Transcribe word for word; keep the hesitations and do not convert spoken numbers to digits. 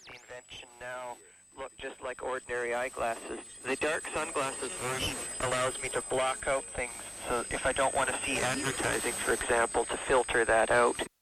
the invention now look just like ordinary eyeglasses. The dark sunglasses version allows me to block out things, so if I don't want to see advertising, for example, to filter that out.